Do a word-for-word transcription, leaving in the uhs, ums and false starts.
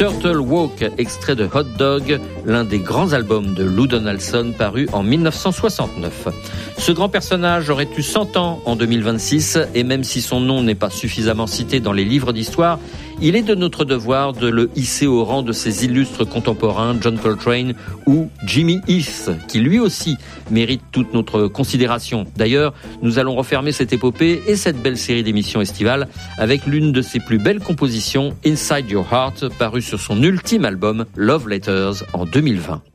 Turtle Walk, extrait de Hot Dog, l'un des grands albums de Lou Donaldson paru en dix-neuf cent soixante-neuf. Ce grand personnage aurait eu cent ans en deux mille vingt-six et même si son nom n'est pas suffisamment cité dans les livres d'histoire, il est de notre devoir de le hisser au rang de ses illustres contemporains John Coltrane ou Jimmy Heath, qui lui aussi mérite toute notre considération. D'ailleurs, nous allons refermer cette épopée et cette belle série d'émissions estivales avec l'une de ses plus belles compositions, Inside Your Heart, parue sur son ultime album Love Letters en deux mille vingt.